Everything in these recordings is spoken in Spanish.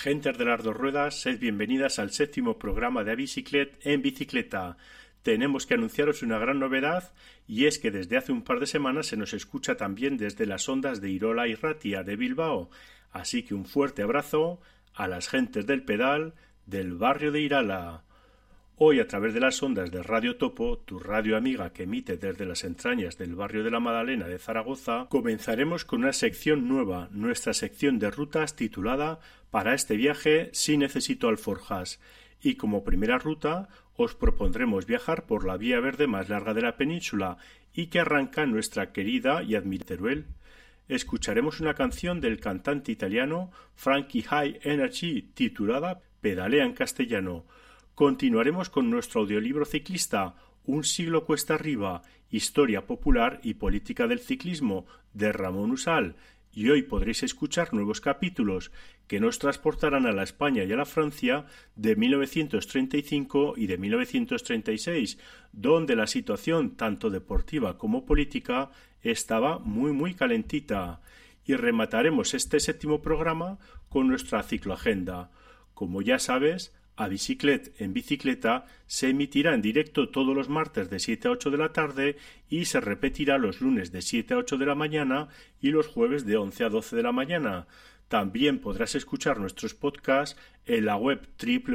Gentes de las dos ruedas, sed bienvenidas al 7º programa de A Biciclet en bicicleta. Tenemos que anunciaros una gran novedad, y es que desde hace un par de semanas se nos escucha también desde las ondas de Irola y Ratia de Bilbao. Así que un fuerte abrazo a las gentes del pedal del barrio de Irala. Hoy, a través de las ondas de Radio Topo, tu radio amiga que emite desde las entrañas del barrio de la Madalena de Zaragoza, comenzaremos con una sección nueva, nuestra sección de rutas titulada Para este viaje sí necesito alforjas. Y como primera ruta, os propondremos viajar por la vía verde más larga de la península y que arranca en nuestra querida y admirada Teruel. Escucharemos una canción del cantante italiano Frankie High Energy titulada Pedalea en castellano. Continuaremos con nuestro audiolibro ciclista, Un siglo cuesta arriba, historia popular y política del ciclismo, de Ramón Usal, y hoy podréis escuchar nuevos capítulos que nos transportarán a la España y a la Francia de 1935 y de 1936, donde la situación tanto deportiva como política estaba muy calentita. Y remataremos este 7º programa con nuestra cicloagenda. Como ya sabes, A Biciclet en bicicleta se emitirá en directo todos los martes de 7 a 8 de la tarde y se repetirá los lunes de 7 a 8 de la mañana y los jueves de 11 a 12 de la mañana. También podrás escuchar nuestros podcasts en la web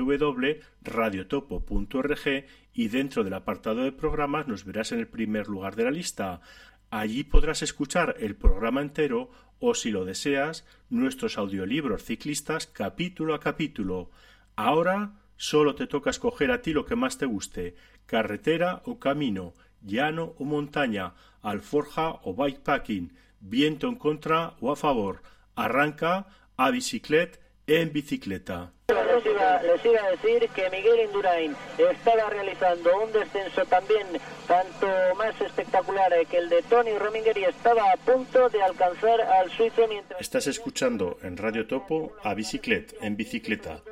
www.radiotopo.org y dentro del apartado de programas nos verás en el primer lugar de la lista. Allí podrás escuchar el programa entero o, si lo deseas, nuestros audiolibros ciclistas capítulo a capítulo. Ahora solo te toca escoger a ti lo que más te guste, carretera o camino, llano o montaña, alforja o bikepacking, viento en contra o a favor. Arranca A Biciclet en bicicleta. Les iba a decir que Miguel Indurain estaba realizando un descenso también tanto más espectacular que el de Tony Rominger y estaba a punto de alcanzar al suizo mientras... Estás escuchando en Radio Topo A Biciclet en bicicleta.